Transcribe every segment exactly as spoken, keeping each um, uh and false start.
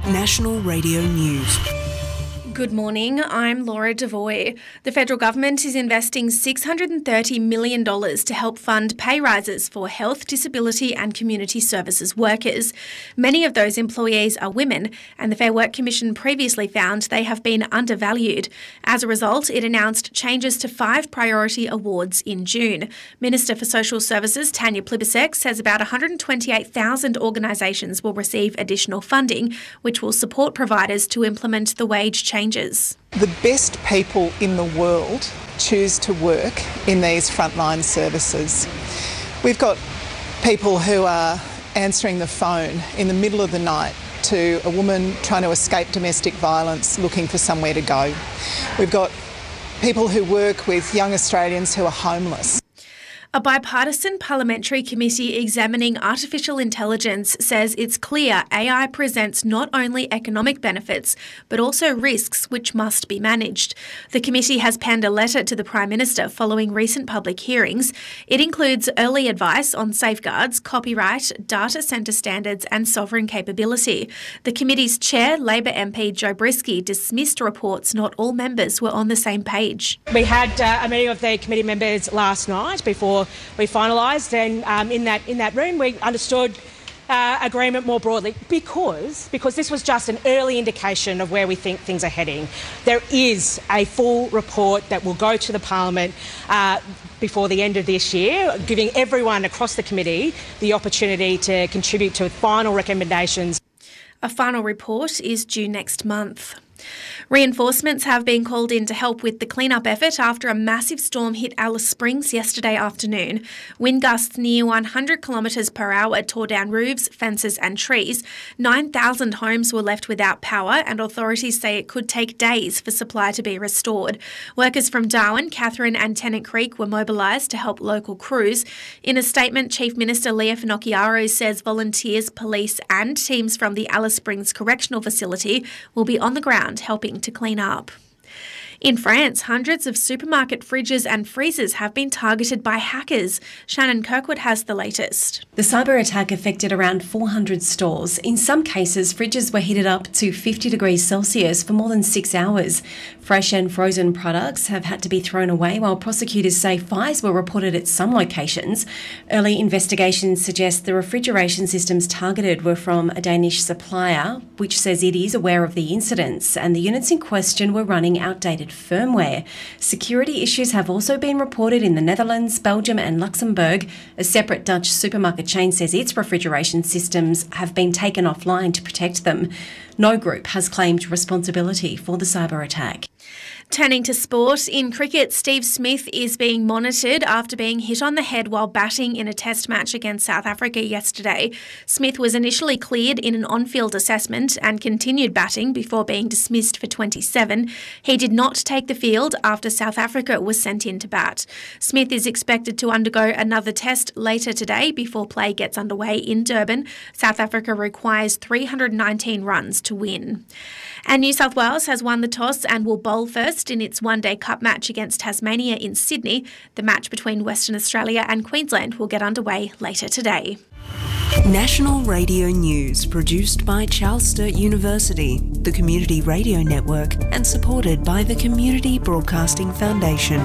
National Radio News. Good morning, I'm Laura Devoy. The federal government is investing six hundred thirty million dollars to help fund pay rises for health, disability and community services workers. Many of those employees are women, and the Fair Work Commission previously found they have been undervalued. As a result, it announced changes to five priority awards in June. Minister for Social Services Tanya Plibersek says about one hundred twenty-eight thousand organisations will receive additional funding, which will support providers to implement the wage changes. The best people in the world choose to work in these frontline services. We've got people who are answering the phone in the middle of the night to a woman trying to escape domestic violence, looking for somewhere to go. We've got people who work with young Australians who are homeless. A bipartisan parliamentary committee examining artificial intelligence says it's clear A I presents not only economic benefits, but also risks which must be managed. The committee has penned a letter to the Prime Minister following recent public hearings. It includes early advice on safeguards, copyright, data centre standards and sovereign capability. The committee's chair, Labor M P Joe Brisky, dismissed reports not all members were on the same page. We had uh, a meeting of the committee members last night before we finalised, and um, in that in that room we understood uh, agreement more broadly because because this was just an early indication of where we think things are heading. There is a full report that will go to the Parliament uh, before the end of this year, giving everyone across the committee the opportunity to contribute to final recommendations. A final report is due next month. Reinforcements have been called in to help with the clean-up effort after a massive storm hit Alice Springs yesterday afternoon. Wind gusts near one hundred kilometres per hour tore down roofs, fences and trees. nine thousand homes were left without power, and authorities say it could take days for supply to be restored. Workers from Darwin, Katherine and Tennant Creek were mobilised to help local crews. In a statement, Chief Minister Leah Finocchiaro says volunteers, police and teams from the Alice Springs Correctional Facility will be on the ground helping to clean up. In France, hundreds of supermarket fridges and freezers have been targeted by hackers. Shannon Kirkwood has the latest. The cyber attack affected around four hundred stores. In some cases, fridges were heated up to fifty degrees Celsius for more than six hours. Fresh and frozen products have had to be thrown away, while prosecutors say fires were reported at some locations. Early investigations suggest the refrigeration systems targeted were from a Danish supplier, which says it is aware of the incidents, and the units in question were running outdated firmware. Security issues have also been reported in the Netherlands, Belgium and Luxembourg. A separate Dutch supermarket chain says its refrigeration systems have been taken offline to protect them. No group has claimed responsibility for the cyber attack. Turning to sport, in cricket, Steve Smith is being monitored after being hit on the head while batting in a test match against South Africa yesterday. Smith was initially cleared in an on-field assessment and continued batting before being dismissed for twenty-seven. He did not take the field after South Africa was sent in to bat. Smith is expected to undergo another test later today before play gets underway in Durban. South Africa requires three hundred nineteen runs to win. And New South Wales has won the toss and will bowl first in its one-day cup match against Tasmania in Sydney. The match between Western Australia and Queensland will get underway later today. National Radio News, produced by Charles Sturt University, the Community Radio Network, and supported by the Community Broadcasting Foundation.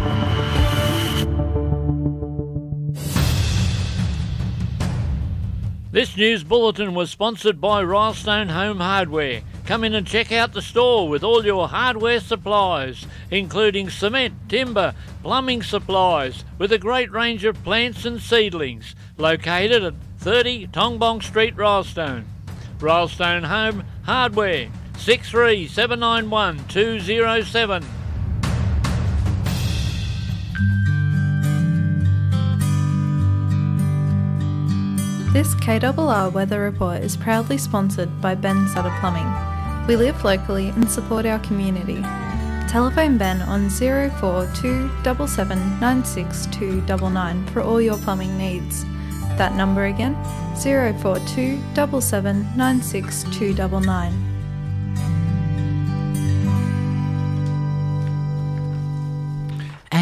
This news bulletin was sponsored by Rylestone Home Hardware. Come in and check out the store with all your hardware supplies, including cement, timber, plumbing supplies, with a great range of plants and seedlings. Located at thirty Tongbong Street, Rylestone. Rylestone Home Hardware, six three seven nine one two zero seven. This K R R weather report is proudly sponsored by Ben Sutter Plumbing. We live locally and support our community. Telephone Ben on zero four two seven seven nine six two nine nine for all your plumbing needs. That number again, zero four two seven seven nine six two nine nine.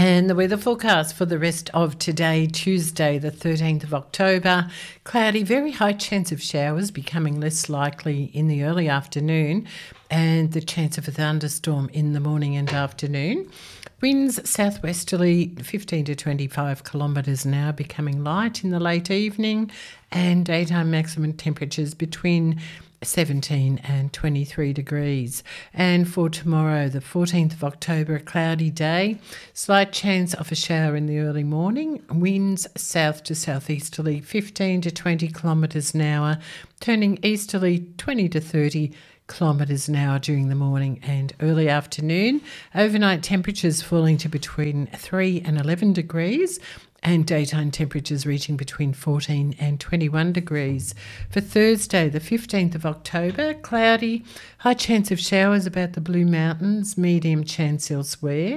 And the weather forecast for the rest of today, Tuesday, the thirteenth of October, cloudy, very high chance of showers, becoming less likely in the early afternoon, and the chance of a thunderstorm in the morning and afternoon. Winds southwesterly fifteen to twenty-five kilometres an hour, becoming light in the late evening, and daytime maximum temperatures between seventeen and twenty-three degrees. And for tomorrow, the fourteenth of October, a cloudy day, slight chance of a shower in the early morning, winds south to southeasterly fifteen to twenty kilometres an hour, turning easterly twenty to thirty kilometres an hour during the morning and early afternoon. Overnight temperatures falling to between three and eleven degrees, and daytime temperatures reaching between fourteen and twenty-one degrees. For Thursday, the fifteenth of October, cloudy, high chance of showers about the Blue Mountains, medium chance elsewhere.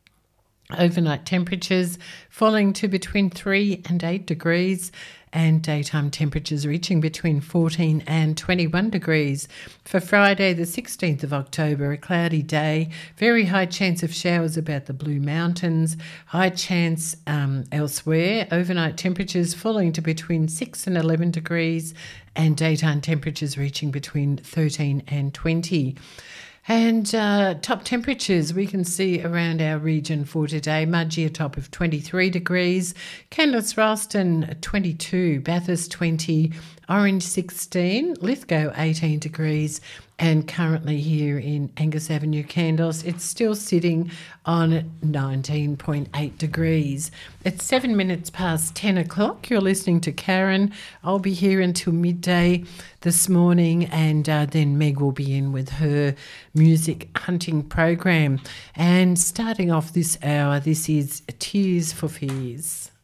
Overnight temperatures falling to between three and eight degrees, and daytime temperatures reaching between fourteen and twenty-one degrees. For Friday, the sixteenth of October, a cloudy day, very high chance of showers about the Blue Mountains, high chance um, elsewhere. Overnight temperatures falling to between six and eleven degrees, and daytime temperatures reaching between thirteen and twenty. And uh, top temperatures we can see around our region for today. Mudgee a top of twenty-three degrees, Candless Ralston twenty-two, Bathurst twenty, Orange sixteen, Lithgow eighteen degrees, and currently here in Angus Avenue, Candles, it's still sitting on nineteen point eight degrees. It's seven minutes past ten o'clock. You're listening to Karen. I'll be here until midday this morning, and uh, then Meg will be in with her music hunting program. And starting off this hour, this is Tears for Fears.